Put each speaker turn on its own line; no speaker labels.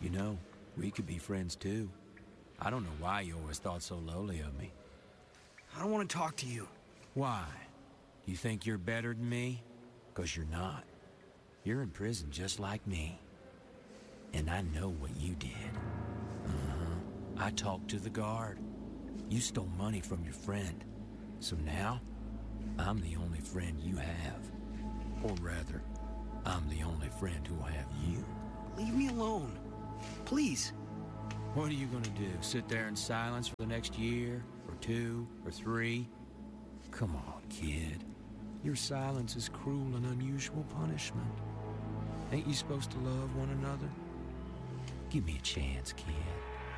You know, we could be friends too. I don't know why you always thought so lowly of me.
I don't want to talk to you.
Why? You think you're better than me? 'Cause you're not. You're in prison just like me. And I know what you did. I talked to the guard. You stole money from your friend. So now, I'm the only friend you have. Or rather, I'm the only friend who'll have you.
Leave me alone. Please.
What are you gonna do? Sit there in silence for the next year? Or 2? Or 3? Come on, kid. Your silence is cruel and unusual punishment. Ain't you supposed to love one another? Give me a chance, kid.